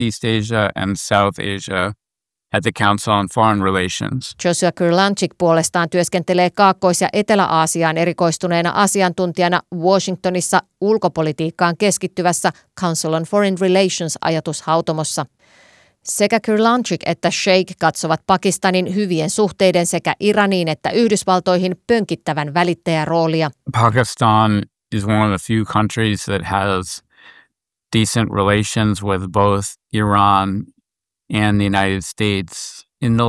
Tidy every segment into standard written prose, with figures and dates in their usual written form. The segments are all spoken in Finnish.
Southeast Asia and South Asia at the Council on Foreign Relations. Joshua Kurlantzick puolestaan työskentelee Kaakkois- ja Etelä-Aasiaan erikoistuneena asiantuntijana Washingtonissa ulkopolitiikkaan keskittyvässä Council on Foreign Relations -ajatushautomossa. Sekä Kurlantzick että Sheikh katsovat Pakistanin hyvien suhteiden sekä Iraniin että Yhdysvaltoihin pönkittävän välittäjäroolia. Pakistan is one of the few countries that has decent relations with both Iran and the United States.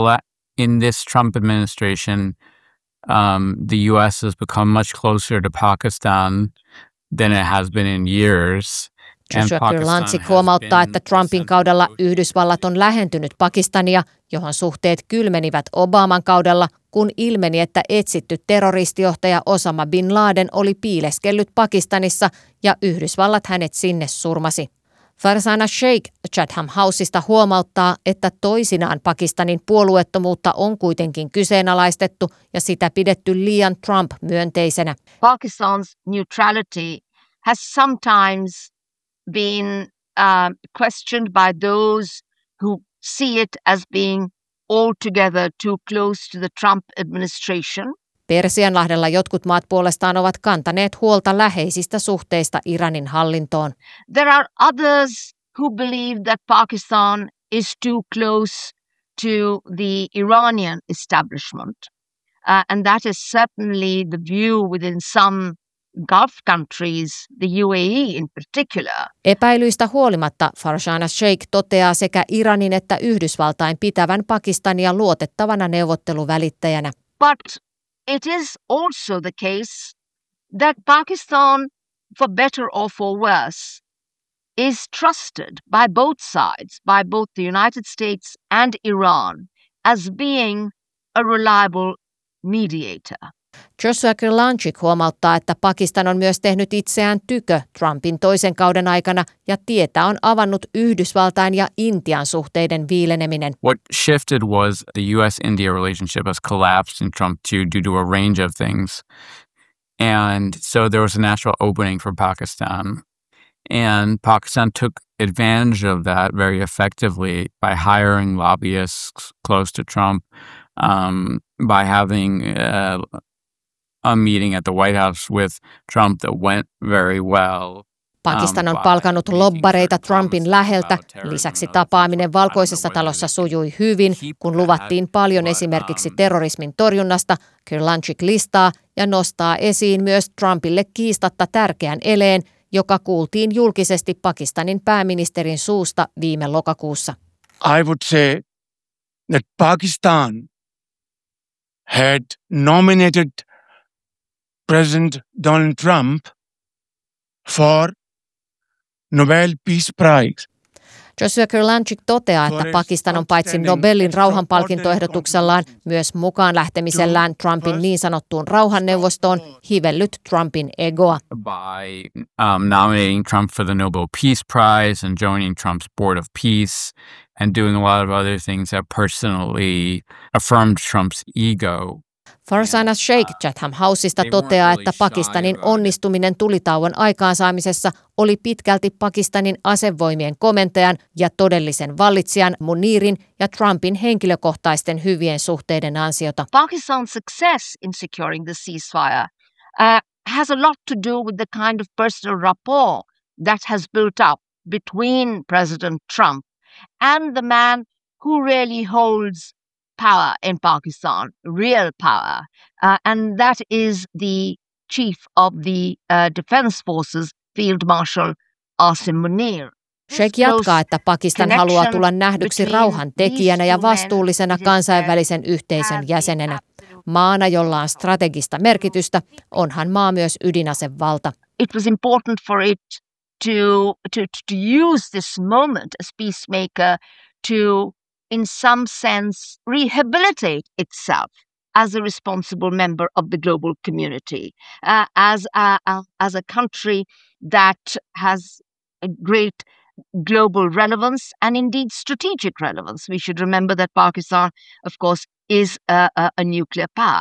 In this Trump administration, the U.S. has become much closer to Pakistan than it has been in years. Joshua Kurlantzick huomauttaa, että Trumpin kaudella Yhdysvallat on lähentynyt Pakistania, johon suhteet kylmenivät Obaman kaudella, kun ilmeni, että etsitty terroristijohtaja Osama bin Laden oli piileskellyt Pakistanissa ja Yhdysvallat hänet sinne surmasi. Farzana Sheikh Chatham Houseista huomauttaa, että toisinaan Pakistanin puolueettomuutta on kuitenkin kyseenalaistettu ja sitä pidetty liian Trump-myönteisenä. Pakistan's neutrality has sometimes been questioned by those who see it as being altogether too close to the Trump administration. Persianlahdella jotkut maat puolestaan ovat kantaneet huolta läheisistä suhteista Iranin hallintoon. There are others who believe that Pakistan is too close to the Iranian establishment. And that is certainly the view within some Gulf countries, the UAE in particular. Epäilyistä huolimatta Farzana Sheikh toteaa sekä Iranin että Yhdysvaltain pitävän Pakistania luotettavana neuvotteluvälittäjänä. But it is also the case that Pakistan, for better or for worse, is trusted by both sides, by both the United States and Iran, as being a reliable mediator. Joshua Kurlantzick huomauttaa, että Pakistan on myös tehnyt itseään tykö Trumpin toisen kauden aikana ja tietä on avannut Yhdysvaltain ja Intian suhteiden viileneminen. What shifted was the U.S.-India relationship has collapsed in Trump 2 due to a range of things. And so there was a natural opening for Pakistan. And Pakistan took advantage of that very effectively by hiring lobbyists close to Trump, by having a meeting at the White House with Trump that went very well. Pakistan on palkannut lobbareita Trumpin läheltä. Lisäksi tapaaminen Valkoisessa talossa sujui hyvin, kun luvattiin paljon esimerkiksi terrorismin torjunnasta. Kurlantzick listaa ja nostaa esiin myös Trumpille kiistatta tärkeän eleen, joka kuultiin julkisesti Pakistanin pääministerin suusta viime lokakuussa. I would say that Pakistan had nominated President Donald Trump for Nobel Peace Prize. Joshua Kurlantzick toteaa, että Pakistan on paitsi Nobelin rauhanpalkintoehdotuksellaan myös mukaan lähtemisellään Trumpin niin sanottuun rauhanneuvostoon hivellyt Trumpin egoa. By nominating Trump for the Nobel Peace Prize and joining Trump's Board of Peace and doing a lot of other things that personally affirmed Trump's ego. Farzana Sheikh Chatham Houseista toteaa, että Pakistanin onnistuminen tulitauon aikaansaamisessa oli pitkälti Pakistanin asevoimien komentajan ja todellisen vallitsijan Munirin ja Trumpin henkilökohtaisten hyvien suhteiden ansiota. Pakistan's success in securing the ceasefire has a lot to do with the kind of personal rapport that has built up between President Trump and the man who really holds power in Pakistan, real power, and that is the chief of the Defense Forces, Field Marshal Asim Munir. Sheikh jatkaa, että Pakistan haluaa tulla nähdyksi rauhan tekijänä ja vastuullisena kansainvälisen yhteisön jäsenenä. Maana, jolla on strategista merkitystä, onhan maa myös ydinasevalta. It was important for it to use this moment as peacemaker to in some sense rehabilitate itself as a responsible member of the global community, as a country that has a great global relevance and indeed strategic relevance. We should remember that Pakistan, of course, is a nuclear power.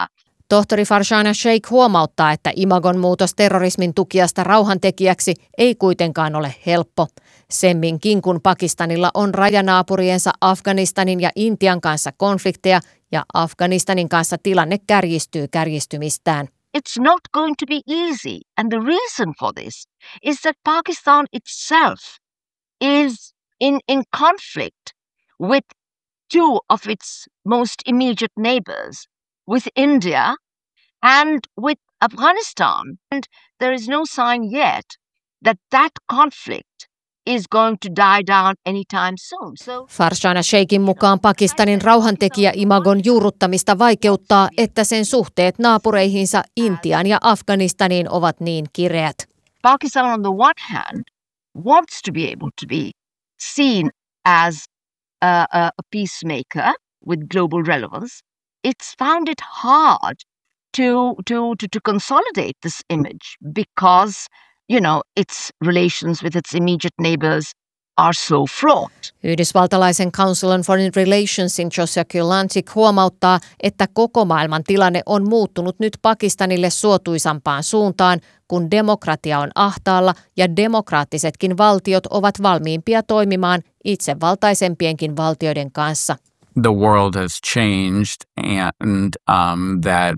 Tohtori Farshana Sheikh huomauttaa, että imagon muutos terrorismin tukijasta rauhantekijäksi ei kuitenkaan ole helppo. Semminkin kun Pakistanilla on rajanaapuriensa Afganistanin ja Intian kanssa konflikteja ja Afganistanin kanssa tilanne kärjistyy kärjistymistään. It's not going to be easy, and the reason for this is that Pakistan itself is in conflict with two of its most immediate neighbors, with India and with Afghanistan. And there is no sign yet that conflict is going to die down anytime soon. Farshana Sheikhin mukaan Pakistanin rauhantekijä-imagon juurruttamista vaikeuttaa, että sen suhteet naapureihinsa Intiaan ja Afganistaniin ovat niin kireät. Pakistan on the one hand wants to be able to be seen as a peacemaker with global relevance. It's found it hard to consolidate this image because its relations with its immediate neighbors are so fraught. Yhdysvaltalaisen Council on Foreign Relationsin Joshua Kurlantzick huomauttaa, että koko maailman tilanne on muuttunut nyt Pakistanille suotuisampaan suuntaan, kun demokratia on ahtaalla ja demokraattisetkin valtiot ovat valmiimpia toimimaan itsevaltaisempienkin valtioiden kanssa. The world has changed and that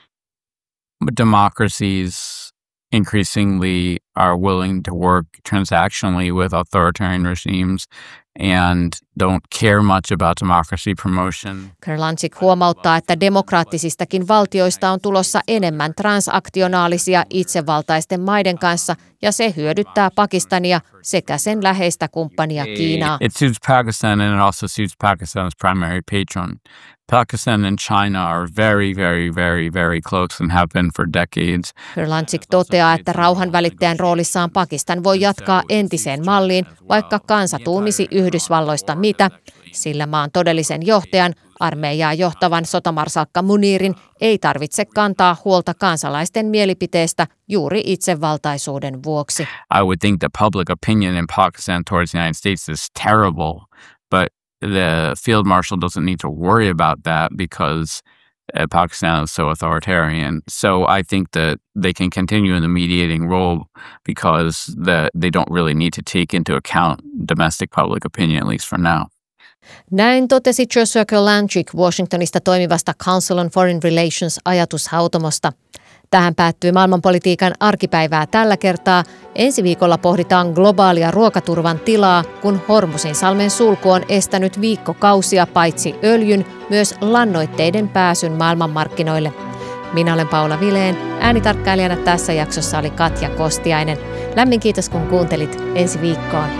democracies increasingly are willing to work transactionally with authoritarian regimes and don't care much about democracy promotion. Kurlantzick huomauttaa, että demokraattisistakin valtioista on tulossa enemmän transaktionaalisia itsevaltaisten maiden kanssa, ja se hyödyttää Pakistania sekä sen läheistä kumppania Kiinaa. It suits Pakistan and it also suits Pakistan's primary patron. Pakistan and China are very, very, very, very close and have been for decades. Kurlantzick toteaa, että rauhanvälittäjän roolissaan Pakistan voi jatkaa entiseen malliin, vaikka kansa tuumisi Yhdysvalloista mitä, sillä maan todellisen johtajan, armeijaa johtavan sotamarsalkka Munirin, ei tarvitse kantaa huolta kansalaisten mielipiteestä juuri itsevaltaisuuden vuoksi. I would think the public opinion in Pakistan towards the United States is terrible, but the field marshal doesn't need to worry about that because Pakistan is so authoritarian. So I think that they can continue in the mediating role because they don't really need to take into account domestic public opinion, at least for now. Näin totesi Joshua Kurlantzick Washingtonista toimivasta Council on Foreign Relations -ajatushautomosta. Tähän päättyy maailmanpolitiikan arkipäivää tällä kertaa. Ensi viikolla pohditaan globaalia ruokaturvan tilaa, kun Hormuzinsalmen sulku on estänyt viikkokausia paitsi öljyn, myös lannoitteiden pääsyn maailmanmarkkinoille. Minä olen Paula Vilén. Äänitarkkailijana tässä jaksossa oli Katja Kostiainen. Lämmin kiitos kun kuuntelit. Ensi viikkoon.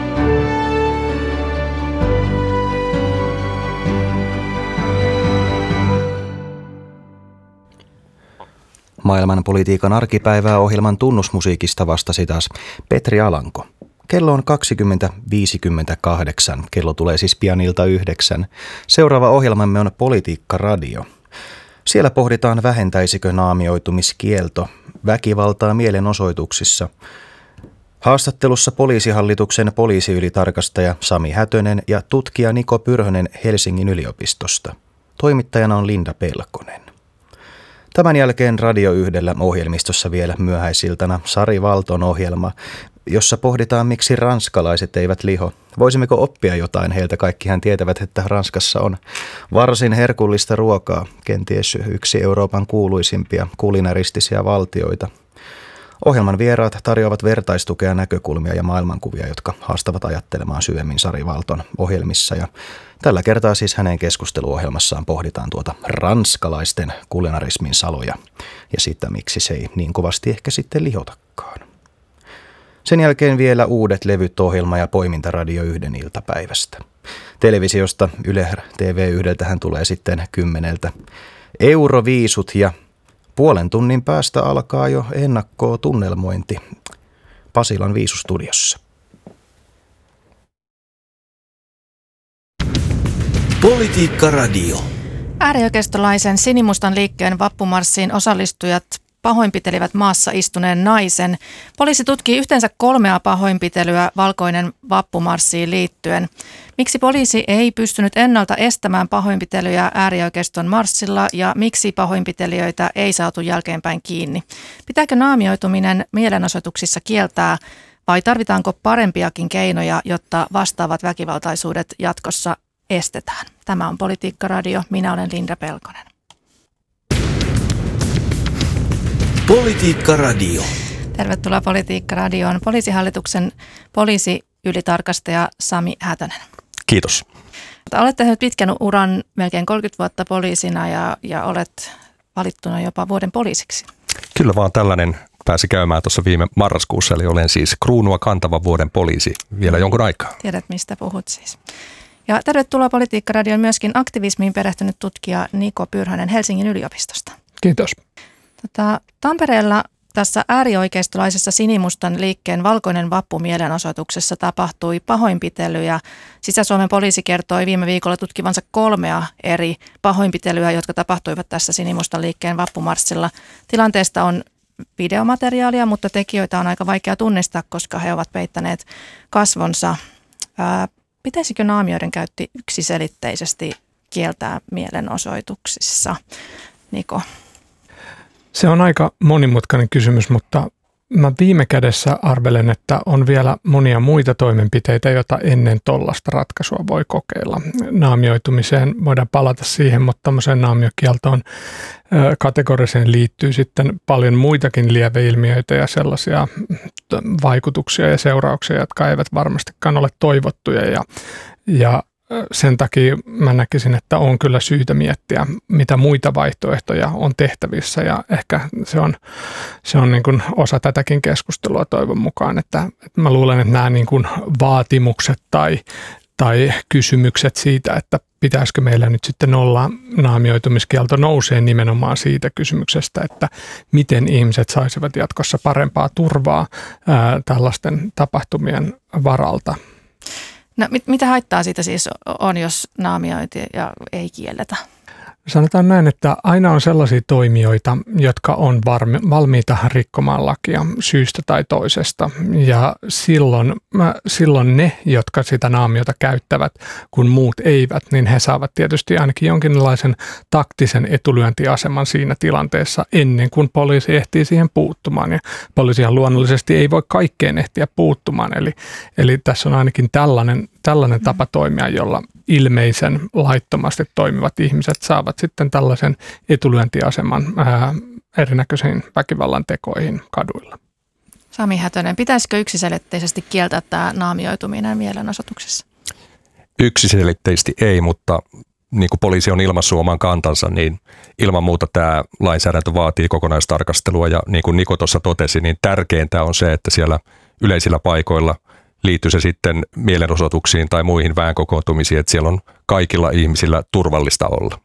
Maailman politiikan arkipäivää ohjelman tunnusmusiikista vastasi taas Petri Alanko. Kello on 20.58. Kello tulee siis pian ilta 9. Seuraava ohjelmamme on Politiikka Radio. Siellä pohditaan, vähentäisikö naamioitumiskielto väkivaltaa mielenosoituksissa. Haastattelussa Poliisihallituksen poliisiylitarkastaja Sami Hätönen ja tutkija Niko Pyrhönen Helsingin yliopistosta. Toimittajana on Linda Pelkonen. Tämän jälkeen Radio 1:llä ohjelmistossa vielä myöhäisiltana Sari Valton ohjelma, jossa pohditaan, miksi ranskalaiset eivät liho. Voisimmeko oppia jotain heiltä? Kaikkihan tietävät, että Ranskassa on varsin herkullista ruokaa, kenties yksi Euroopan kuuluisimpia kulinaristisia valtioita. Ohjelman vieraat tarjoavat vertaistukea, näkökulmia ja maailmankuvia, jotka haastavat ajattelemaan syvemmin Sari Valton ohjelmissa. Ja tällä kertaa siis hänen keskusteluohjelmassaan pohditaan tuota ranskalaisten kulinarismin saloja ja sitä, miksi se ei niin kovasti ehkä sitten lihotakaan. Sen jälkeen vielä uudet levyt ohjelma ja poiminta Radio 1 iltapäivästä. Televisiosta Yle TV1 tulee sitten 10 Euroviisut ja puolen tunnin päästä alkaa jo ennakkoon tunnelmointi Pasilan Viisustudiossa. Politiikka Radio. Äärioikeistolaisen sinimustan liikkeen vappumarssiin osallistujat pahoinpitelivät maassa istuneen naisen. Poliisi tutkii yhteensä 3 pahoinpitelyä Valkoinen vappumarssiin liittyen. Miksi poliisi ei pystynyt ennalta estämään pahoinpitelyjä äärioikeiston marssilla ja miksi pahoinpitelijöitä ei saatu jälkeenpäin kiinni? Pitääkö naamioituminen mielenosoituksissa kieltää vai tarvitaanko parempiakin keinoja, jotta vastaavat väkivaltaisuudet jatkossa estetään? Tämä on Politiikka Radio. Minä olen Linda Pelkonen. Politiikka Radio. Tervetuloa Politiikka Radioon. Poliisihallituksen poliisiylitarkastaja Sami Hätönen. Kiitos. Olet tehnyt pitkän uran, melkein 30 vuotta poliisina ja olet valittuna jopa vuoden poliisiksi. Kyllä vaan tällainen pääsi käymään tuossa viime marraskuussa, eli olen siis kruunua kantava vuoden poliisi vielä jonkun aikaa. Tiedät, mistä puhut siis. Ja tervetuloa Politiikka Radioon myöskin aktivismiin perehtynyt tutkija Niko Pyrhönen Helsingin yliopistosta. Kiitos. Tampereella tässä äärioikeistolaisessa Sinimustan liikkeen Valkoinen vappu mielenosoituksessa tapahtui pahoinpitelyjä. Sisä-Suomen poliisi kertoi viime viikolla tutkivansa 3 eri pahoinpitelyä, jotka tapahtuivat tässä Sinimustan liikkeen vappumarssilla. Tilanteesta on videomateriaalia, mutta tekijöitä on aika vaikea tunnistaa, koska he ovat peittäneet kasvonsa. Pitäisikö naamioiden käytti yksiselitteisesti kieltää mielenosoituksissa? Niko. Se on aika monimutkainen kysymys, mutta mä viime kädessä arvelen, että on vielä monia muita toimenpiteitä, joita ennen tollaista ratkaisua voi kokeilla. Naamioitumiseen voidaan palata siihen, mutta tämmöiseen naamiokieltoon kategoriseen liittyy sitten paljon muitakin lieveilmiöitä ja sellaisia vaikutuksia ja seurauksia, jotka eivät varmastikaan ole toivottuja ja sen takia mä näkisin, että on kyllä syytä miettiä, mitä muita vaihtoehtoja on tehtävissä ja ehkä se on niin kuin osa tätäkin keskustelua toivon mukaan, että mä luulen, että nämä niin kuin vaatimukset tai kysymykset siitä, että pitäisikö meillä nyt sitten olla naamioitumiskielto nousee nimenomaan siitä kysymyksestä, että miten ihmiset saisivat jatkossa parempaa turvaa tällaisten tapahtumien varalta. No, mitä haittaa siitä siis on, jos naamiointia ja ei kielletä? Sanotaan näin, että aina on sellaisia toimijoita, jotka on valmiita rikkomaan lakia syystä tai toisesta. Ja silloin ne, jotka sitä naamiota käyttävät, kun muut eivät, niin he saavat tietysti ainakin jonkinlaisen taktisen etulyöntiaseman siinä tilanteessa ennen kuin poliisi ehtii siihen puuttumaan. Ja poliisihan luonnollisesti ei voi kaikkeen ehtiä puuttumaan. Eli tässä on ainakin tällainen tapa toimia, jolla ilmeisen laittomasti toimivat ihmiset saavat sitten tällaisen etulyöntiaseman erinäköisiin väkivallan tekoihin kaduilla. Sami Hätönen, pitäisikö yksiselitteisesti kieltää tämä naamioituminen mielenosoituksessa? Yksiselitteisesti ei, mutta niin kuin poliisi on ilmaissut oman kantansa, niin ilman muuta tämä lainsäädäntö vaatii kokonaistarkastelua. Ja niin kuin Niko tuossa totesi, niin tärkeintä on se, että siellä yleisillä paikoilla liittyy se sitten mielenosoituksiin tai muihin väenkokoontumisiin, että siellä on kaikilla ihmisillä turvallista olla.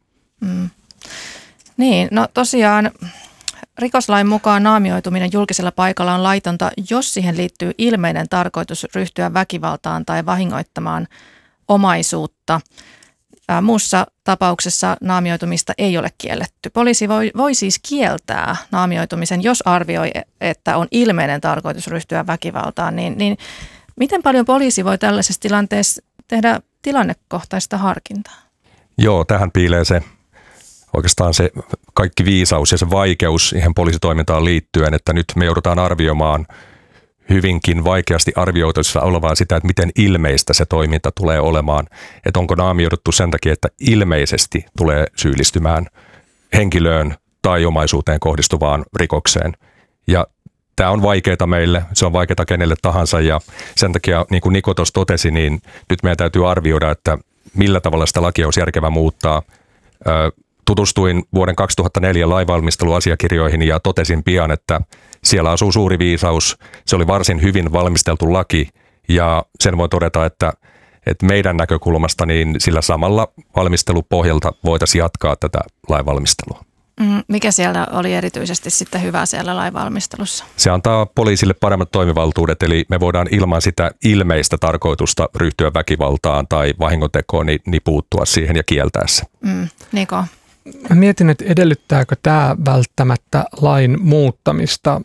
Niin, no tosiaan rikoslain mukaan naamioituminen julkisella paikalla on laitonta, jos siihen liittyy ilmeinen tarkoitus ryhtyä väkivaltaan tai vahingoittamaan omaisuutta. Muussa tapauksessa naamioitumista ei ole kielletty. Poliisi voi siis kieltää naamioitumisen, jos arvioi, että on ilmeinen tarkoitus ryhtyä väkivaltaan, niin miten paljon poliisi voi tällaisessa tilanteessa tehdä tilannekohtaista harkintaa? Joo, tähän piilee oikeastaan se kaikki viisaus ja se vaikeus ihan poliisitoimintaan liittyen, että nyt me joudutaan arvioimaan hyvinkin vaikeasti arvioituissa olevaa sitä, että miten ilmeistä se toiminta tulee olemaan. Että onko naamioiduttu sen takia, että ilmeisesti tulee syyllistymään henkilöön tai omaisuuteen kohdistuvaan rikokseen. Ja tämä on vaikeaa meille, se on vaikeaa kenelle tahansa ja sen takia, niin kuin Niko tuossa totesi, niin nyt meidän täytyy arvioida, että millä tavalla sitä lakia olisi järkevä muuttaa. Tutustuin vuoden 2004 lainvalmisteluasiakirjoihin ja totesin pian, että siellä asuu suuri viisaus. Se oli varsin hyvin valmisteltu laki ja sen voi todeta, että meidän näkökulmasta niin sillä samalla valmistelupohjalta voitaisiin jatkaa tätä lainvalmistelua. Mikä siellä oli erityisesti sitten hyvä siellä lainvalmistelussa? Se antaa poliisille paremmat toimivaltuudet, eli me voidaan ilman sitä ilmeistä tarkoitusta ryhtyä väkivaltaan tai vahingontekoon, niin puuttua siihen ja kieltää se. Niko? mietin, että edellyttääkö tämä välttämättä lain muuttamista.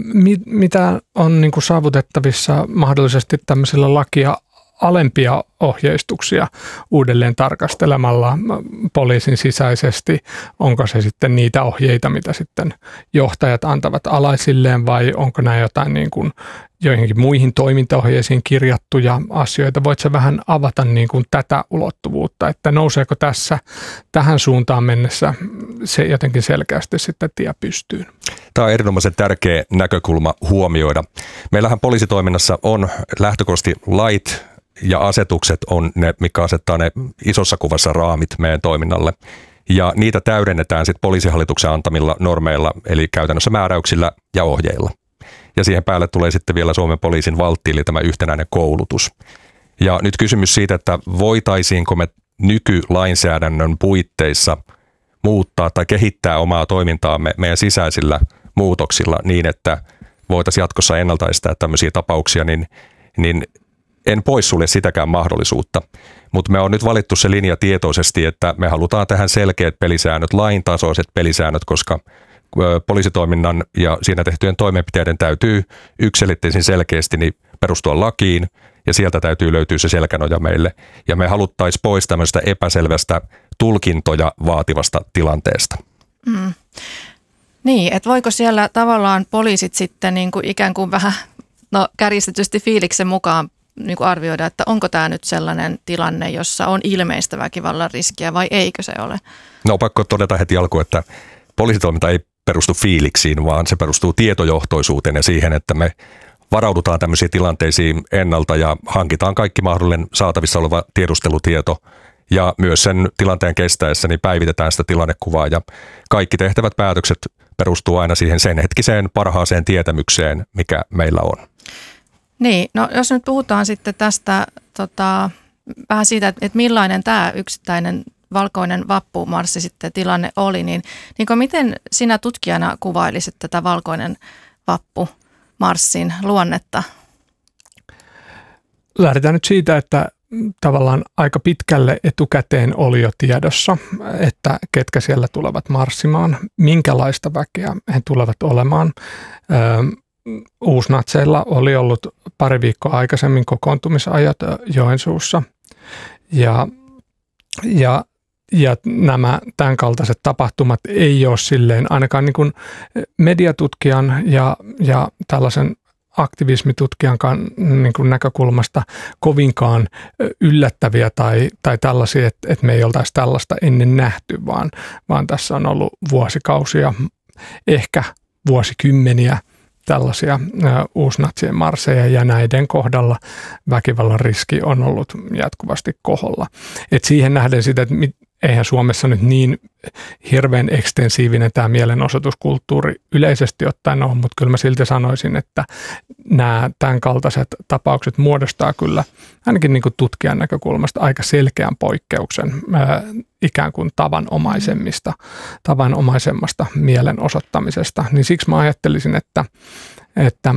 Mitä on niin kuin saavutettavissa mahdollisesti tämmöisillä lakia alempia ohjeistuksia uudelleen tarkastelemalla poliisin sisäisesti? Onko se sitten niitä ohjeita, mitä sitten johtajat antavat alaisilleen, vai onko nämä jotain niin kuin joihinkin muihin toimintaohjeisiin kirjattuja asioita? Voitko vähän avata niin kuin tätä ulottuvuutta, että nouseeko tässä tähän suuntaan mennessä se jotenkin selkeästi sitten tie pystyyn? Tämä on erinomaisen tärkeä näkökulma huomioida. Meillähän poliisitoiminnassa on lähtökohtaisesti lait ja asetukset on ne, mikä asettaa ne isossa kuvassa raamit meidän toiminnalle. Ja niitä täydennetään sitten poliisihallituksen antamilla normeilla, eli käytännössä määräyksillä ja ohjeilla. Ja siihen päälle tulee sitten vielä Suomen poliisin valtti, eli tämä yhtenäinen koulutus. Ja nyt kysymys siitä, että voitaisiinko me nykylainsäädännön puitteissa muuttaa tai kehittää omaa toimintaamme meidän sisäisillä muutoksilla niin, että voitaisiin jatkossa ennaltaistaa tämmöisiä tapauksia, niin en poissulje sitäkään mahdollisuutta. Mutta me on nyt valittu se linja tietoisesti, että me halutaan tähän selkeät pelisäännöt, laintasoiset pelisäännöt, koska poliisitoiminnan ja siinä tehtyjen toimenpiteiden täytyy yksiselitteisen selkeästi niin perustua lakiin, ja sieltä täytyy löytyä se selkänoja meille. Ja me haluttaisiin pois tämmöistä epäselvästä tulkintoja vaativasta tilanteesta. Mm. Niin, että voiko siellä tavallaan poliisit sitten niin kuin ikään kuin vähän kärjistetysti fiiliksen mukaan niin kuin arvioida, että onko tämä nyt sellainen tilanne, jossa on ilmeistä väkivallan riskiä vai eikö se ole? No pakko todeta heti alkuun, että poliisitoiminta ei perustu fiiliksiin, vaan se perustuu tietojohtoisuuteen ja siihen, että me varaudutaan tämmöisiin tilanteisiin ennalta ja hankitaan kaikki mahdollinen saatavissa oleva tiedustelutieto. Ja myös sen tilanteen kestäessä niin päivitetään sitä tilannekuvaa ja kaikki tehtävät päätökset perustuu aina siihen sen hetkiseen parhaaseen tietämykseen, mikä meillä on. Niin, no jos nyt puhutaan sitten tästä vähän siitä, että millainen tämä yksittäinen valkoinen vappumarssi sitten tilanne oli, niin miten sinä tutkijana kuvailisit tätä valkoinen vappumarssin luonnetta? Lähdetään nyt siitä, että tavallaan aika pitkälle etukäteen oli jo tiedossa, että ketkä siellä tulevat marssimaan, minkälaista väkeä he tulevat olemaan. Uusnatseilla oli ollut pari viikkoa aikaisemmin kokoontumisajat Joensuussa ja nämä tämän kaltaiset tapahtumat ei ole silleen ainakaan niin kuin mediatutkijan ja tällaisen aktivismitutkijan niin kuin näkökulmasta kovinkaan yllättäviä tai tällaisia, että me ei oltaisi tällaista ennen nähty, vaan tässä on ollut vuosikausia, ehkä vuosikymmeniä tällaisia uusnatsien marsseja ja näiden kohdalla väkivallan riski on ollut jatkuvasti koholla. Et siihen nähden sitä, että eihän Suomessa nyt niin hirveän ekstensiivinen tämä mielenosoituskulttuuri yleisesti ottaen ole, mutta kyllä mä silti sanoisin, että nämä tämän kaltaiset tapaukset muodostaa kyllä ainakin niin kuin tutkijan näkökulmasta aika selkeän poikkeuksen ikään kuin tavanomaisemmasta mielenosoittamisesta. Niin siksi mä ajattelisin, että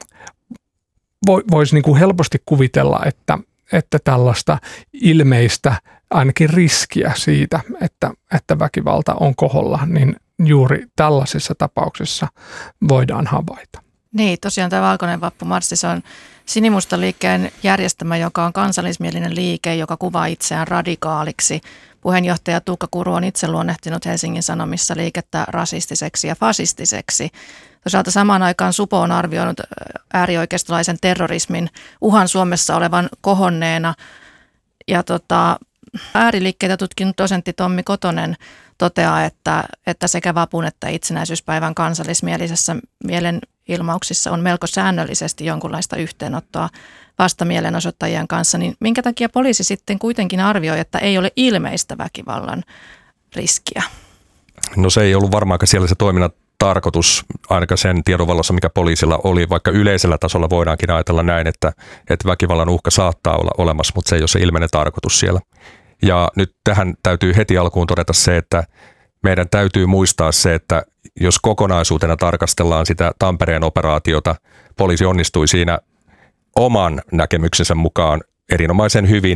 voisi niin kuin helposti kuvitella, että tällaista ilmeistä ainakin riskiä siitä, että väkivalta on koholla, niin juuri tällaisissa tapauksissa voidaan havaita. Niin, tosiaan tämä Valkoinen vappumarssi, se on Sinimustaliikkeen järjestämä, joka on kansallismielinen liike, joka kuvaa itseään radikaaliksi. Puheenjohtaja Tuukka Kuru on itse luonnehtinut Helsingin Sanomissa liikettä rasistiseksi ja fasistiseksi. Toisaalta samaan aikaan Supo on arvioinut äärioikeistolaisen terrorismin uhan Suomessa olevan kohonneena. Ja ääriliikkeitä tutkinut dosentti Tommi Kotonen toteaa, että sekä vapun että itsenäisyyspäivän kansallismielisessä mielenilmauksissa on melko säännöllisesti jonkunlaista yhteenottoa vastamielenosoittajien kanssa. Niin minkä takia poliisi sitten kuitenkin arvioi, että ei ole ilmeistä väkivallan riskiä? No se ei ollut varmaankaan siellä se toiminnan tarkoitus, ainakaan sen tiedon valossa, mikä poliisilla oli, vaikka yleisellä tasolla voidaankin ajatella näin, että väkivallan uhka saattaa olla olemassa, mutta se ei ole se ilmeinen tarkoitus siellä. Ja nyt tähän täytyy heti alkuun todeta se, että meidän täytyy muistaa se, että jos kokonaisuutena tarkastellaan sitä Tampereen operaatiota, poliisi onnistui siinä oman näkemyksensä mukaan erinomaisen hyvin,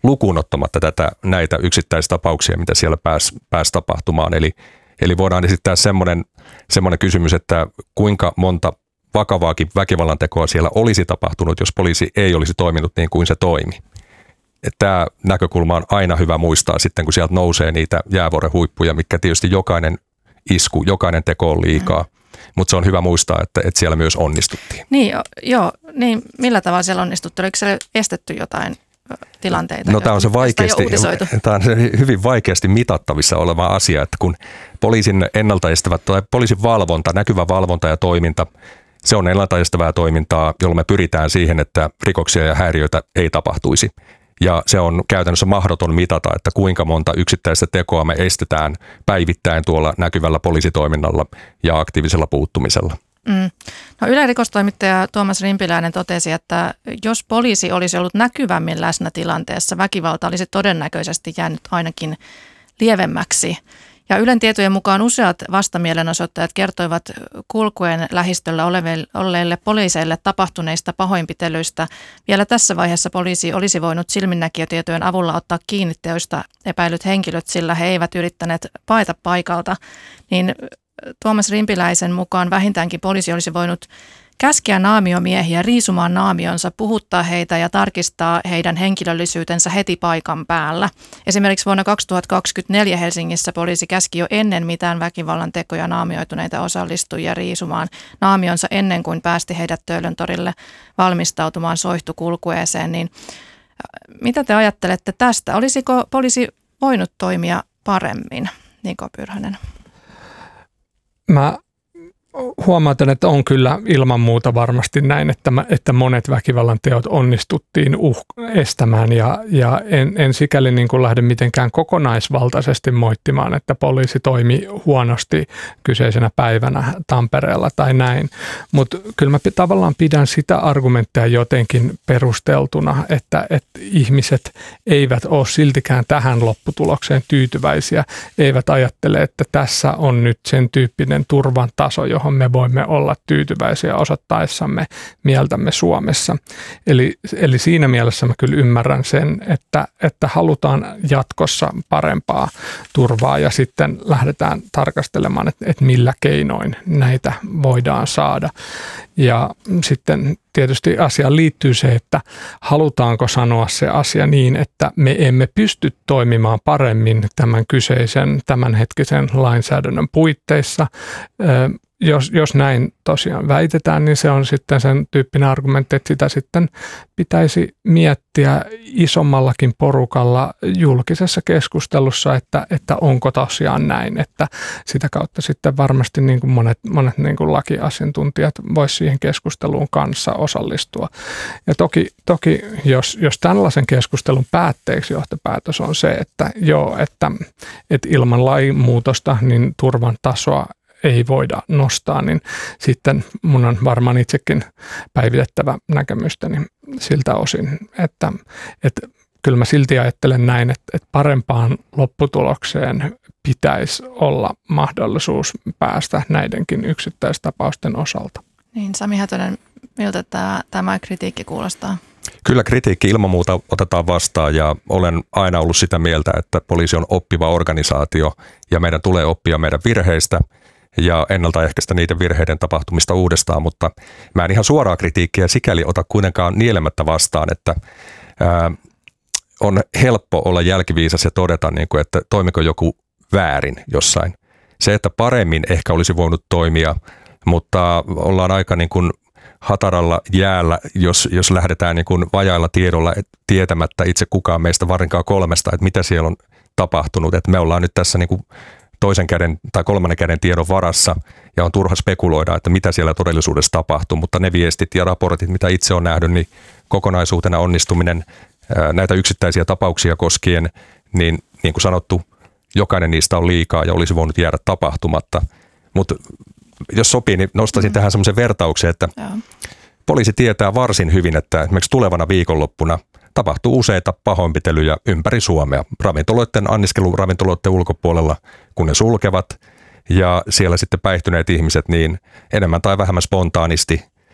lukuun ottamatta näitä yksittäistapauksia, mitä siellä pääsi tapahtumaan. Eli voidaan esittää semmoinen kysymys, että kuinka monta vakavaakin väkivallan tekoa siellä olisi tapahtunut, jos poliisi ei olisi toiminut niin kuin se toimi. Tämä näkökulma on aina hyvä muistaa sitten, kun sieltä nousee niitä jäävuoren huippuja, mikä tietysti jokainen isku, jokainen teko on liikaa. Mutta se on hyvä muistaa, että siellä myös onnistuttiin. Niin millä tavalla siellä onnistuttiin? Oliko siellä estetty jotain tilanteita? No tämä on se hyvin vaikeasti mitattavissa oleva asia, että kun poliisin ennaltaestävät tai poliisin valvonta, näkyvä valvonta ja toiminta, se on ennaltaestävää toimintaa, jolla me pyritään siihen, että rikoksia ja häiriöitä ei tapahtuisi. Ja se on käytännössä mahdoton mitata, että kuinka monta yksittäistä tekoa me estetään päivittäin tuolla näkyvällä poliisitoiminnalla ja aktiivisella puuttumisella. No, Ylen rikostoimittaja Tuomas Rimpiläinen totesi, että jos poliisi olisi ollut näkyvämmin läsnä tilanteessa, väkivalta olisi todennäköisesti jäänyt ainakin lievemmäksi. Ja Ylen tietojen mukaan useat vastamielenosoittajat kertoivat kulkuen lähistöllä olleille poliiseille tapahtuneista pahoinpitelyistä. Vielä tässä vaiheessa poliisi olisi voinut silminnäkijätietojen avulla ottaa kiinni teoista epäilyt henkilöt, sillä he eivät yrittäneet paeta paikalta. Niin Tuomas Rimpiläisen mukaan vähintäänkin poliisi olisi voinut käskeä naamiomiehiä riisumaan naamionsa, puhuttaa heitä ja tarkistaa heidän henkilöllisyytensä heti paikan päällä. Esimerkiksi vuonna 2024 Helsingissä poliisi käski jo ennen mitään väkivallan tekoja naamioituneita osallistujia riisumaan naamionsa ennen kuin päästi heidät Töölön torille valmistautumaan soihtukulkueeseen. Niin mitä te ajattelette tästä? Olisiko poliisi voinut toimia paremmin, Niko Pyrhönen? Mä huomautan, että on kyllä ilman muuta varmasti näin, että monet väkivallan teot onnistuttiin estämään ja en sikäli niin kuin lähde mitenkään kokonaisvaltaisesti moittimaan, että poliisi toimi huonosti kyseisenä päivänä Tampereella tai näin, mutta kyllä mä tavallaan pidän sitä argumenttia jotenkin perusteltuna, että ihmiset eivät ole siltikään tähän lopputulokseen tyytyväisiä, eivät ajattele, että tässä on nyt sen tyyppinen turvan taso, johon me voimme olla tyytyväisiä osoittaessamme mieltämme Suomessa. Eli siinä mielessä mä kyllä ymmärrän sen, että halutaan jatkossa parempaa turvaa ja sitten lähdetään tarkastelemaan, että millä keinoin näitä voidaan saada. Ja sitten tietysti asiaan liittyy se, että halutaanko sanoa se asia niin, että me emme pysty toimimaan paremmin tämän kyseisen tämänhetkisen lainsäädännön puitteissa. Jos näin tosiaan väitetään, niin se on sitten sen tyyppinen argumentti, että sitä sitten pitäisi miettiä isommallakin porukalla julkisessa keskustelussa, että onko tosiaan näin, että sitä kautta sitten varmasti niin kuin monet niin kuin lakiasiantuntijat voisivat siihen keskusteluun kanssa osallistua. Ja toki jos tällaisen keskustelun päätteeksi johtopäätös on se, että ilman lainmuutosta niin turvan tasoa ei voida nostaa, niin sitten mun on varmaan itsekin päivitettävä näkemystäni siltä osin, että kyllä mä silti ajattelen näin, että parempaan lopputulokseen pitäisi olla mahdollisuus päästä näidenkin yksittäistapausten osalta. Niin, Sami Hätönen, miltä tämä kritiikki kuulostaa? Kyllä kritiikki ilman muuta otetaan vastaan ja olen aina ollut sitä mieltä, että poliisi on oppiva organisaatio ja meidän tulee oppia meidän virheistä ja ennaltaehkäistä niiden virheiden tapahtumista uudestaan, mutta mä en ihan suoraa kritiikkiä sikäli ota kuitenkaan nielemättä vastaan, että on helppo olla jälkiviisas ja todeta, että toimiko joku väärin jossain. Se, että paremmin ehkä olisi voinut toimia, mutta ollaan aika hataralla jäällä, jos lähdetään vajailla tiedolla tietämättä itse kukaan meistä varsinkaan kolmesta, että mitä siellä on tapahtunut. Että me ollaan nyt tässä toisen käden tai kolmannen käden tiedon varassa ja on turha spekuloida, että mitä siellä todellisuudessa tapahtuu, mutta ne viestit ja raportit, mitä itse on nähnyt, niin kokonaisuutena onnistuminen näitä yksittäisiä tapauksia koskien, niin kuin sanottu, jokainen niistä on liikaa ja olisi voinut jäädä tapahtumatta. Mutta jos sopii, niin nostaisin tähän semmoisen vertauksen, että poliisi tietää varsin hyvin, että esimerkiksi tulevana viikonloppuna tapahtuu useita pahoinpitelyjä ympäri Suomea anniskeluravintoloiden ulkopuolella, kun ne sulkevat ja siellä sitten päihtyneet ihmiset niin enemmän tai vähemmän spontaanisti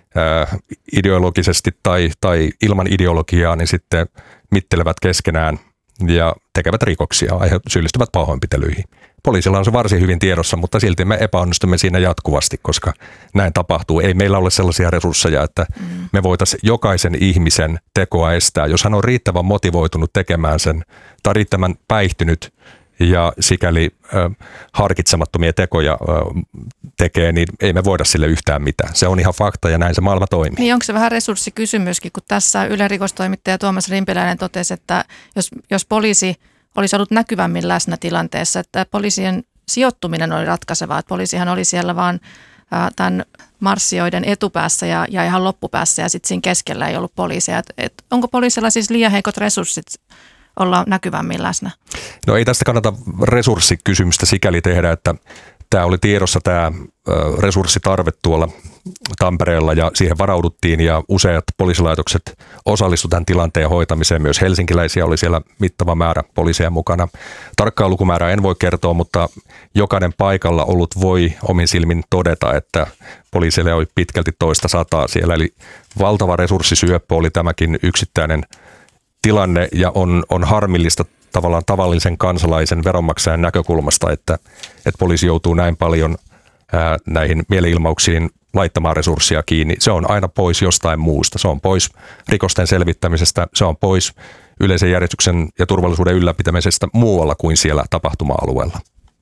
ideologisesti tai ilman ideologiaa, niin sitten mittelevät keskenään ja tekevät rikoksia, syyllistyvät pahoinpitelyihin. Poliisilla on se varsin hyvin tiedossa, mutta silti me epäonnistumme siinä jatkuvasti, koska näin tapahtuu. Ei meillä ole sellaisia resursseja, että me voitaisiin jokaisen ihmisen tekoa estää. Jos hän on riittävän motivoitunut tekemään sen tai riittävän päihtynyt ja sikäli harkitsemattomia tekoja tekee, niin ei me voida sille yhtään mitään. Se on ihan fakta ja näin se maailma toimii. Niin onko se vähän resurssikysymyskin, kun tässä Yle rikostoimittaja Tuomas Rimpiläinen totesi, että jos poliisi olisi ollut näkyvämmin läsnä tilanteessa, että poliisien sijoittuminen oli ratkaisevaa, että poliisihan oli siellä vaan tämän marssijoiden etupäässä ja ihan loppupäässä ja sitten siinä keskellä ei ollut poliisia. Onko poliisilla siis liian heikot resurssit olla näkyvämmin läsnä? No ei tästä kannata resurssikysymystä sikäli tehdä, että tämä oli tiedossa tämä resurssitarve tuolla Tampereella ja siihen varauduttiin ja useat poliisilaitokset osallistuivat tämän tilanteen hoitamiseen. Myös helsinkiläisiä oli siellä mittava määrä poliiseja mukana. Tarkkaa lukumäärää en voi kertoa, mutta jokainen paikalla ollut voi omin silmin todeta, että poliisille oli pitkälti 200 siellä. Eli valtava resurssisyöppö oli tämäkin yksittäinen tilanne ja on harmillista tavallaan tavallisen kansalaisen veronmaksajan näkökulmasta, että poliisi joutuu näin paljon näihin mielenilmauksiin laittamaan resursseja kiinni. Se on aina pois jostain muusta. Se on pois rikosten selvittämisestä, se on pois yleisen järjestyksen ja turvallisuuden ylläpitämisestä muualla kuin siellä tapahtuma-alueella.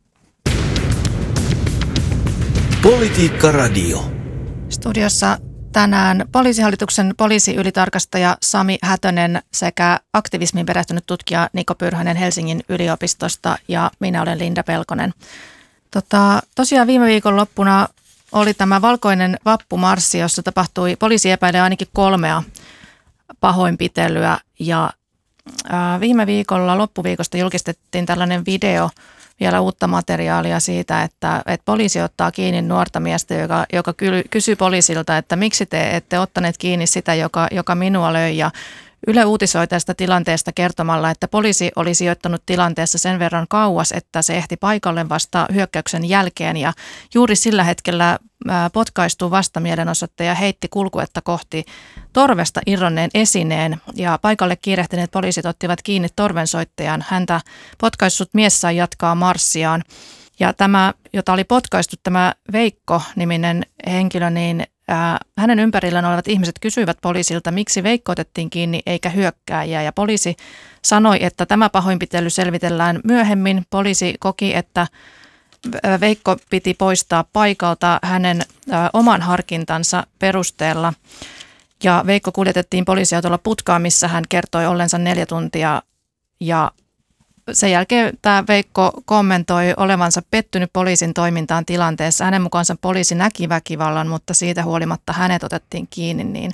Politiikka Radio. Studiossa tänään Poliisihallituksen poliisiylitarkastaja Sami Hätönen sekä aktivismiin perehtynyt tutkija Niko Pyrhönen Helsingin yliopistosta ja minä olen Linda Pelkonen. Tosiaan viime viikon loppuna oli tämä valkoinen vappumarssi, jossa tapahtui, poliisi epäilee ainakin 3 pahoinpitelyä ja viime viikolla loppuviikosta julkistettiin tällainen video, vielä uutta materiaalia siitä, että poliisi ottaa kiinni nuorta miestä, joka kysyy poliisilta, että miksi te ette ottaneet kiinni sitä, joka minua löi. Ja Yle uutisoi tästä tilanteesta kertomalla, että poliisi oli sijoittanut tilanteessa sen verran kauas, että se ehti paikalle vasta hyökkäyksen jälkeen. Ja juuri sillä hetkellä potkaistuu vastamielenosoittaja heitti kulkuetta kohti torvesta irronneen esineen ja paikalle kiirehtineet poliisit ottivat kiinni torvensoittajan. Häntä potkaissut mies sai jatkaa marssiaan. Ja tämä, jota oli potkaistu, tämä Veikko-niminen henkilö, niin hänen ympärillään olevat ihmiset kysyivät poliisilta, miksi Veikko otettiin kiinni eikä hyökkääjää. Ja poliisi sanoi, että tämä pahoinpitely selvitellään myöhemmin. Poliisi koki, että Veikko piti poistaa paikalta hänen oman harkintansa perusteella. Ja Veikko kuljetettiin poliisiautolla putkaan, missä hän kertoi ollensa 4 tuntia. Ja sen jälkeen tämä Veikko kommentoi olevansa pettynyt poliisin toimintaan tilanteessa. Hänen mukaansa poliisi näki väkivallan, mutta siitä huolimatta hänet otettiin kiinni.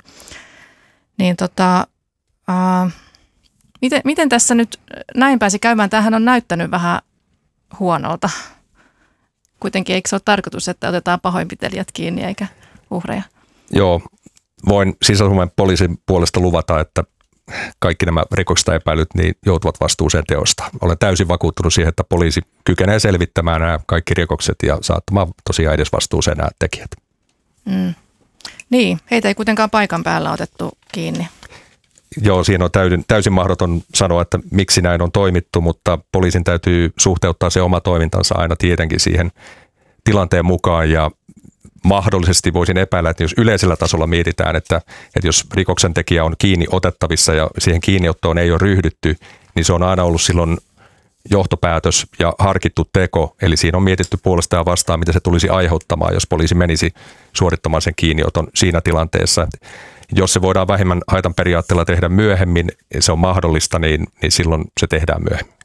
Miten tässä nyt näin pääsi käymään? Tämähän on näyttänyt vähän huonolta. Kuitenkin eikö se ole tarkoitus, että otetaan pahoinpitelijät kiinni eikä uhreja? Joo, voin Sisä-Suomen poliisin puolesta luvata, että kaikki nämä rikoksista epäilyt niin joutuvat vastuuseen teosta. Olen täysin vakuuttunut siihen, että poliisi kykenee selvittämään nämä kaikki rikokset ja saattamaan tosiaan edes vastuuseen nämä tekijät. Niin, heitä ei kuitenkaan paikan päällä otettu kiinni. Joo, siinä on täysin mahdoton sanoa, että miksi näin on toimittu, mutta poliisin täytyy suhteuttaa se oma toimintansa aina tietenkin siihen tilanteen mukaan ja mahdollisesti voisin epäillä, että jos yleisellä tasolla mietitään, että jos rikoksen tekijä on kiinni otettavissa ja siihen kiinniottoon ei ole ryhdytty, niin se on aina ollut silloin johtopäätös ja harkittu teko. Eli siinä on mietitty puolesta ja vastaan, mitä se tulisi aiheuttamaan, jos poliisi menisi suorittamaan sen kiinnioton siinä tilanteessa. Jos se voidaan vähemmän haitan periaatteella tehdä myöhemmin, se on mahdollista, niin silloin se tehdään myöhemmin.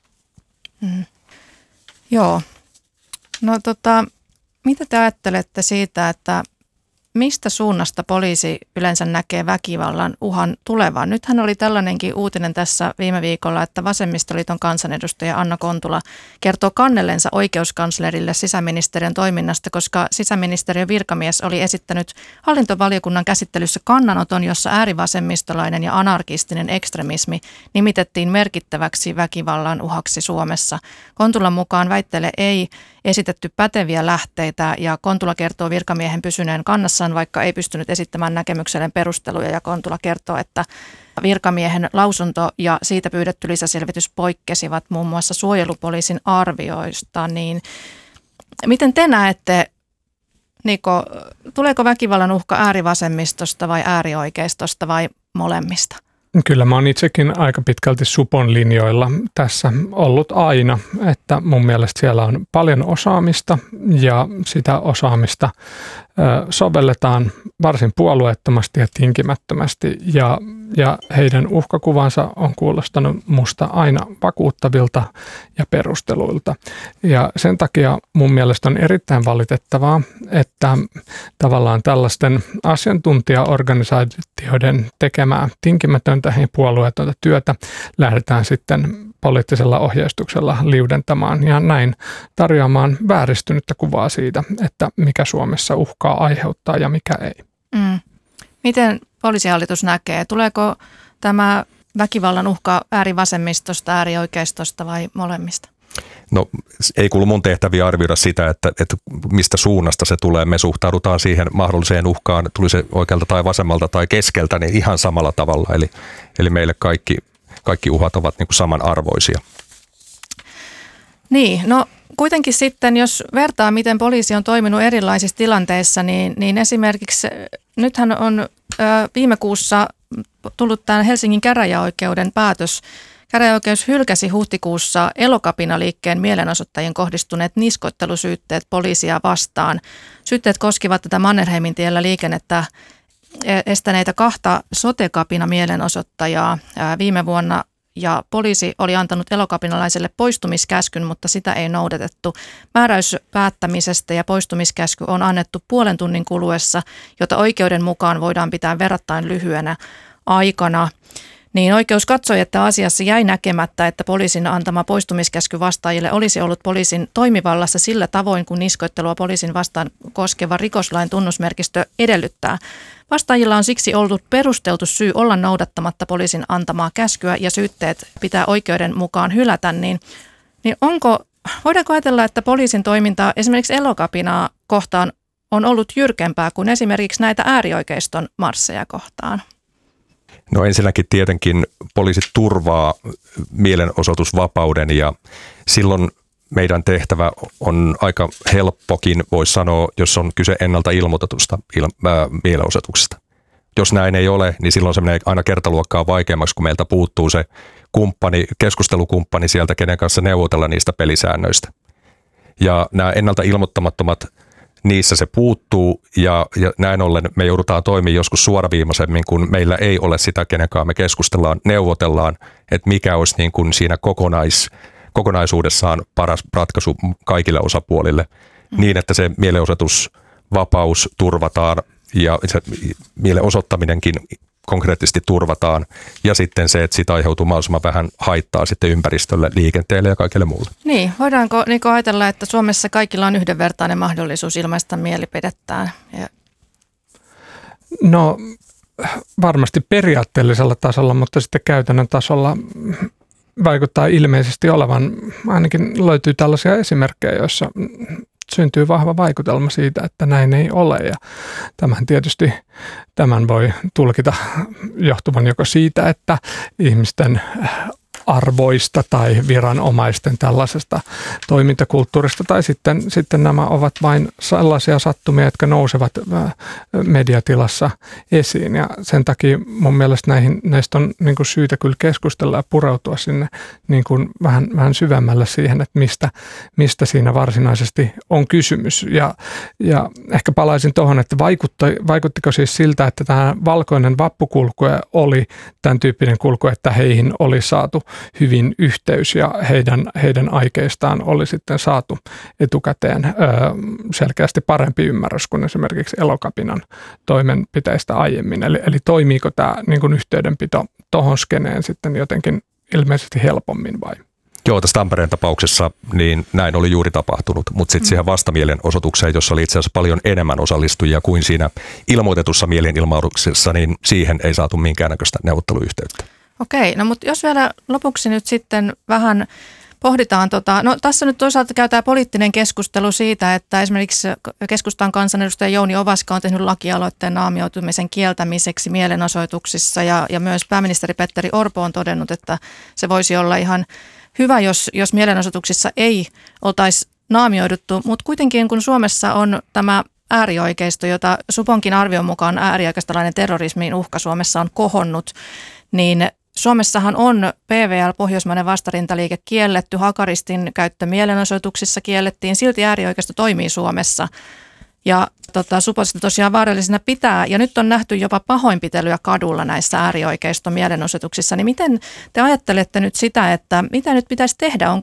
Joo. No mitä te ajattelette siitä, että mistä suunnasta poliisi yleensä näkee väkivallan uhan tulevan? Nythän oli tällainenkin uutinen tässä viime viikolla, että Vasemmistoliiton kansanedustaja Anna Kontula kertoo kannellensa oikeuskanslerille sisäministeriön toiminnasta, koska sisäministeriön virkamies oli esittänyt hallintovaliokunnan käsittelyssä kannanoton, jossa äärivasemmistolainen ja anarkistinen ekstremismi nimitettiin merkittäväksi väkivallan uhaksi Suomessa. Kontulan mukaan väitteelle ei esitetty päteviä lähteitä ja Kontula kertoo virkamiehen pysyneen kannassaan, vaikka ei pystynyt esittämään näkemykselleen perusteluja ja Kontula kertoo, että virkamiehen lausunto ja siitä pyydetty lisäselvitys poikkesivat muun muassa suojelupoliisin arvioista, niin miten te näette, Niko, tuleeko väkivallan uhka äärivasemmistosta vai äärioikeistosta vai molemmista? Kyllä mä oon itsekin aika pitkälti supon linjoilla tässä ollut aina, että mun mielestä siellä on paljon osaamista ja sitä osaamista sovelletaan varsin puolueettomasti ja tinkimättömästi ja heidän uhkakuvansa on kuulostanut musta aina vakuuttavilta ja perusteluilta. Ja sen takia mun mielestä on erittäin valitettavaa, että tavallaan tällaisten asiantuntijaorganisaatioiden tekemää tinkimätöntä ja puolueetonta työtä lähdetään sitten poliittisella ohjeistuksella liudentamaan ja näin tarjoamaan vääristynyttä kuvaa siitä, että mikä Suomessa uhkaa aiheuttaa ja mikä ei. Miten poliisihallitus näkee? Tuleeko tämä väkivallan uhka äärivasemmistosta, äärioikeistosta vai molemmista? No ei kuulu mun tehtäviä arvioida sitä, että mistä suunnasta se tulee. Me suhtaudutaan siihen mahdolliseen uhkaan, tuli se oikealta tai vasemmalta tai keskeltä, niin ihan samalla tavalla. Eli meille kaikki uhat ovat niin kuin samanarvoisia. Niin, no kuitenkin sitten, jos vertaa, miten poliisi on toiminut erilaisissa tilanteissa, niin esimerkiksi nythän on viime kuussa tullut tämän Helsingin käräjäoikeuden päätös. Käräjäoikeus hylkäsi huhtikuussa Elokapina-liikkeen mielenosoittajien kohdistuneet niskoittelusyytteet poliisia vastaan. Syytteet koskivat tätä Mannerheimintiellä liikennettä estäneitä 2 sote-kapina-mielenosoittajaa viime vuonna. Ja poliisi oli antanut elokapinalaiselle poistumiskäskyn, mutta sitä ei noudatettu. Määräys päättämisestä ja poistumiskäsky on annettu 0,5 tunnin kuluessa, jota oikeuden mukaan voidaan pitää verrattain lyhyenä aikana. Niin oikeus katsoi, että asiassa jäi näkemättä, että poliisin antama poistumiskäsky vastaajille olisi ollut poliisin toimivallassa sillä tavoin, kun niskoittelua poliisin vastaan koskeva rikoslain tunnusmerkistö edellyttää. Vastaajilla on siksi ollut perusteltu syy olla noudattamatta poliisin antamaa käskyä ja syytteet pitää oikeuden mukaan hylätä, niin voidaanko ajatella, että poliisin toiminta esimerkiksi Elokapinaa kohtaan on ollut jyrkempää kuin esimerkiksi näitä äärioikeiston marsseja kohtaan? No ensinnäkin tietenkin poliisi turvaa mielenosoitusvapauden ja silloin meidän tehtävä on aika helppokin, voisi sanoa, jos on kyse ennalta ilmoitetusta mielenosoituksesta. Jos näin ei ole, niin silloin se menee aina kertaluokkaa vaikeammaksi, kun meiltä puuttuu se keskustelukumppani sieltä, kenen kanssa neuvotella niistä pelisäännöistä. Ja nämä ennalta ilmoittamattomat, niissä se puuttuu ja näin ollen me joudutaan toimimaan joskus suoraviimaisemmin, kun meillä ei ole sitä, kenenkaan me keskustellaan, neuvotellaan, että mikä olisi niin kuin siinä kokonaisuudessaan paras ratkaisu kaikille osapuolille niin, että se mielenosoitusvapaus turvataan ja se mielenosoittaminenkin konkreettisesti turvataan ja sitten se, että siitä aiheutuu mahdollisimman vähän haittaa sitten ympäristölle, liikenteelle ja kaikille muulle. Niin, voidaanko Niko ajatella, että Suomessa kaikilla on yhdenvertainen mahdollisuus ilmaista mielipidettään? No varmasti periaatteellisella tasolla, mutta sitten käytännön tasolla vaikuttaa ilmeisesti olevan, ainakin löytyy tällaisia esimerkkejä, joissa syntyy vahva vaikutelma siitä, että näin ei ole ja tämän voi tulkita johtuvan joko siitä, että ihmisten arvoista tai viranomaisten tällaisesta toimintakulttuurista tai sitten nämä ovat vain sellaisia sattumia, jotka nousevat mediatilassa esiin ja sen takia mun mielestä näistä on niin kuin syytä kyllä keskustella ja pureutua sinne niin kuin vähän syvemmälle siihen, että mistä siinä varsinaisesti on kysymys ja ehkä palaisin tuohon, että vaikuttiko siis siltä, että tämä valkoinen vappukulku oli tämän tyyppinen kulku, että heihin oli saatu hyvin yhteys ja heidän aikeistaan oli sitten saatu etukäteen selkeästi parempi ymmärrys kuin esimerkiksi Elokapinan toimenpiteistä aiemmin. Eli toimiiko tämä niin kuin yhteydenpito tuohon skeneen sitten jotenkin ilmeisesti helpommin vai? Joo, tässä Tampereen tapauksessa niin näin oli juuri tapahtunut, mutta sitten siihen vastamielenosoitukseen, jossa oli itse asiassa paljon enemmän osallistujia kuin siinä ilmoitetussa mielenilmauksessa, niin siihen ei saatu minkäännäköistä neuvotteluyhteyttä. Okei, no mutta jos vielä lopuksi nyt sitten vähän Pohditaan, no tässä nyt toisaalta käytetään poliittinen keskustelu siitä, että esimerkiksi keskustan kansanedustaja Jouni Ovaska on tehnyt lakialoitteen naamioitumisen kieltämiseksi mielenosoituksissa ja myös pääministeri Petteri Orpo on todennut, että se voisi olla ihan hyvä, jos mielenosoituksissa ei oltaisi naamioiduttu, mutta kuitenkin kun Suomessa on tämä äärioikeisto, jota Suponkin arvion mukaan äärioikeistolainen terrorismin uhka Suomessa on kohonnut, niin Suomessahan on PVL, Pohjoismainen vastarintaliike, kielletty, hakaristin käyttö mielenosoituksissa kiellettiin, silti äärioikeisto toimii Suomessa. Ja Suposta tosiaan vaarallisena pitää, ja nyt on nähty jopa pahoinpitelyä kadulla näissä äärioikeiston mielenosoituksissa. Niin miten te ajattelette nyt sitä, että mitä nyt pitäisi tehdä?